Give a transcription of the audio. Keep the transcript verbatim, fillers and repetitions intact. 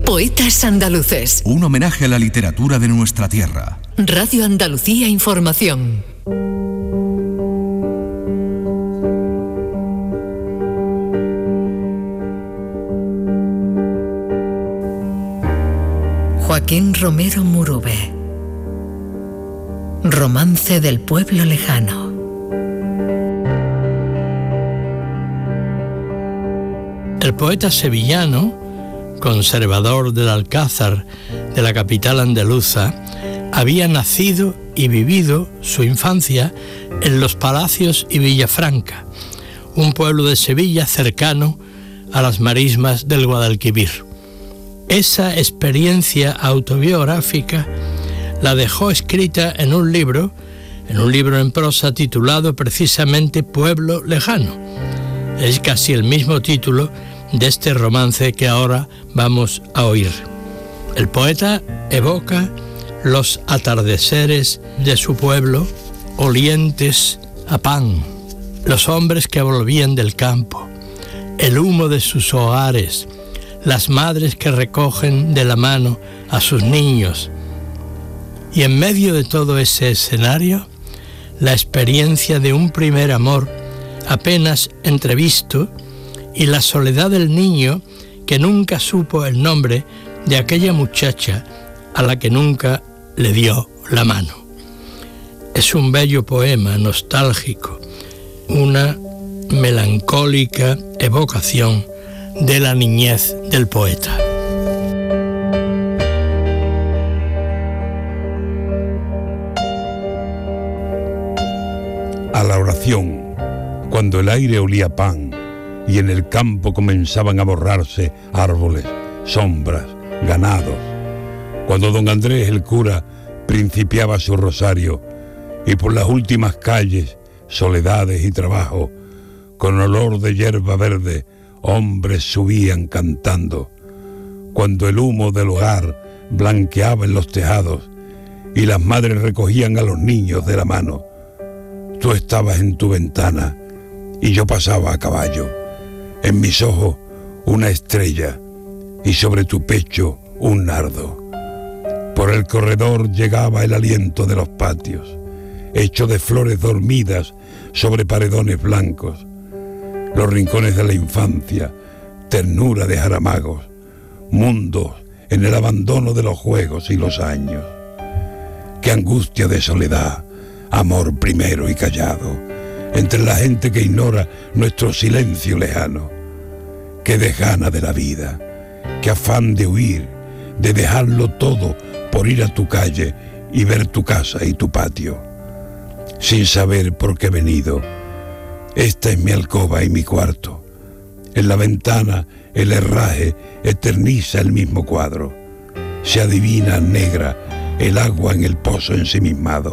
Poetas andaluces. Un homenaje a la literatura de nuestra tierra. Radio Andalucía Información. Joaquín Romero Murube. Romance del pueblo lejano. El poeta sevillano, conservador del Alcázar de la capital andaluza, había nacido y vivido su infancia en Los Palacios y Villafranca, un pueblo de Sevilla cercano a las marismas del Guadalquivir. Esa experiencia autobiográfica la dejó escrita en un libro, en un libro en prosa titulado precisamente Pueblo Lejano. Es casi el mismo título de este romance que ahora vamos a oír. El poeta evoca los atardeceres de su pueblo, olientes a pan, los hombres que volvían del campo, el humo de sus hogares, las madres que recogen de la mano a sus niños. Y en medio de todo ese escenario, la experiencia de un primer amor apenas entrevisto y la soledad del niño que nunca supo el nombre de aquella muchacha a la que nunca le dio la mano. Es un bello poema nostálgico, una melancólica evocación de la niñez del poeta. A la oración, cuando el aire olía a pan y en el campo comenzaban a borrarse árboles, sombras, ganados, cuando don Andrés el cura principiaba su rosario y por las últimas calles, soledades y trabajo, con olor de hierba verde, hombres subían cantando, cuando el humo del hogar blanqueaba en los tejados y las madres recogían a los niños de la mano. Tú estabas en tu ventana y yo pasaba a caballo, en mis ojos una estrella y sobre tu pecho un nardo. Por el corredor llegaba el aliento de los patios, hecho de flores dormidas sobre paredones blancos, los rincones de la infancia, ternura de jaramagos, mundos en el abandono de los juegos y los años. Qué angustia de soledad, amor primero y callado, entre la gente que ignora nuestro silencio lejano. Qué desgana de la vida, qué afán de huir, de dejarlo todo por ir a tu calle y ver tu casa y tu patio, sin saber por qué he venido. Esta es mi alcoba y mi cuarto. En la ventana el herraje eterniza el mismo cuadro. Se adivina negra el agua en el pozo ensimismado.